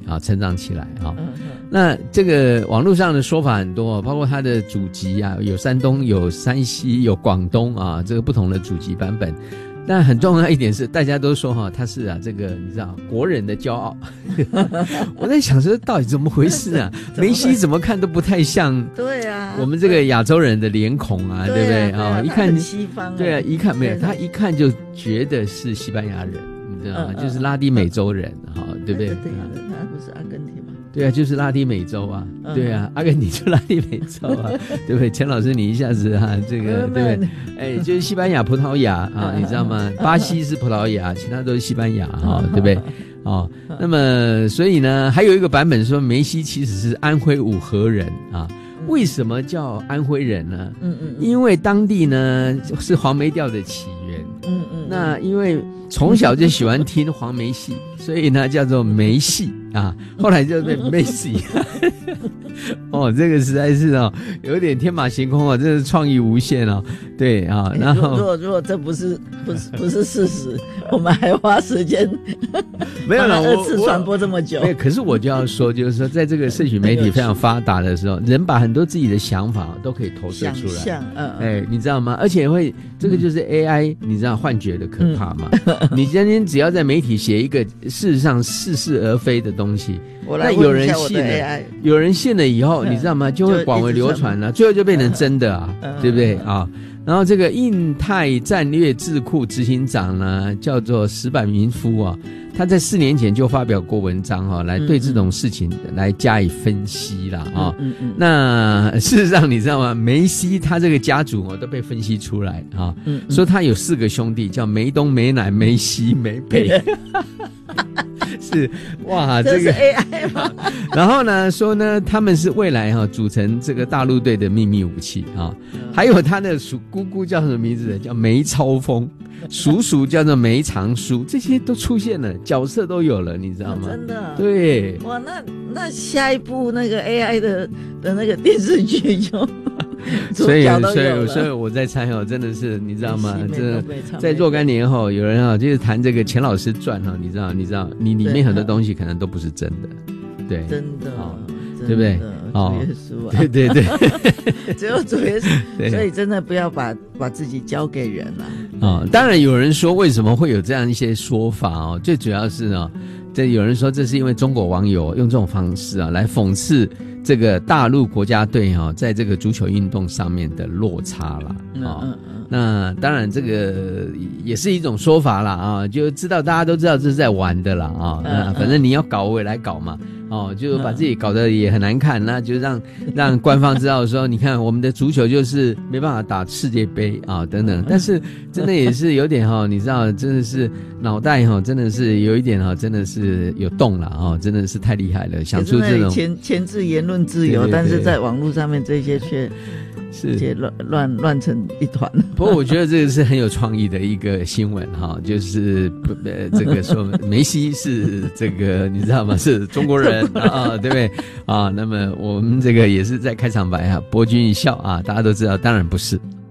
啊成长起来啊。那这个网络上的说法很多，包括他的祖籍啊，有山东、有山西、有广东啊，这个不同的祖籍版本。但很重要一点是，大家都说哈，他是啊，这个你知道国人的骄傲。我在想说，到底怎么回事啊？梅西怎么看都不太像， 对啊， 我们这个亚洲人的脸孔啊，对不对啊？一看西方， 对啊，一看没有，他一看就觉得是西班牙人，你知道吗？就是拉丁美洲人，哈，对不对？ 对，他不是阿根廷吗？ 对啊，就是拉丁美洲啊，对啊，阿根廷就拉丁美洲啊，对不对？钱老师，你一下子啊，这个对不对？哎，就是西班牙、葡萄牙啊，你知道吗？巴西是葡萄牙，其他都是西班牙哈，对不对？哦，那么所以呢，还有一个版本说梅西其实是安徽五河人啊。为什么叫安徽人呢？因为当地呢是黄梅调的起源。那因为从小就喜欢听黄梅戏，所以呢叫做梅戏啊，后来就被梅戏。哦，这个实在是哦，有点天马行空哦，真是创意无限哦。对啊，然后如果这不是事实，我们还花时间没有了二次传播这么久。 对，可是我就要说，就是说，在这个社群媒体非常发达的时候，人把很多自己的想法都可以投射出来。哎，你知道吗？而且会这个就是 AI，你知道幻觉的可怕吗？你今天只要在媒体写一个事实上似是而非的东西，那有人信了，有人信了以后，你知道吗？就会广为流传了，最后就变成真的啊，对不对啊？然后这个印太战略智库执行长呢，叫做石坂明夫啊，他在4年前就发表过文章哈，来对这种事情来加以分析啦啊。那事实上你知道吗？梅西他这个家族都被分析出来啊，说他有4个兄弟，叫梅东、梅南、梅西、梅贝。是哇，这个 AI 嘛。 然后呢，说呢，他们是未来组成这个大陆队的秘密武器啊。还有他的姑姑叫什么名字？叫梅超风，叔叔叫做梅长苏，这些都出现了，角色都有了，你知道吗？ 真的， 对。 哇，那下一部那个 AI 的那个电视剧就。 所以我在猜真的是你知道吗？这在若干年后，有人就是谈这个钱老师传你知道，你里面很多东西可能都不是真的，对， 真的， 对不对？ 主耶稣啊， 对， 只有主耶稣，所以真的不要把自己交给人了。 当然有人说为什么会有这样一些说法最主要是这有人说这是因为中国网友用这种方式来讽刺这个大陆国家队在这个足球运动上面的落差啦。那当然这个也是一种说法啦就知道大家都知道这是在玩的啦那反正你要搞我也来搞嘛就把自己搞得也很难看，那就让官方知道说你看我们的足球就是没办法打世界杯等等。但是真的也是有点你知道真的是脑袋真的是有一点真的是有洞了真的是太厉害了，想出这种前置言论自由，但是在网络上面这些却是乱成一团。 不过我觉得这个是很有创意的一个新闻就是这个说梅西是这个你知道吗？是中国人对不对那么我们这个也是在开场白博君一笑大家都知道，当然不是。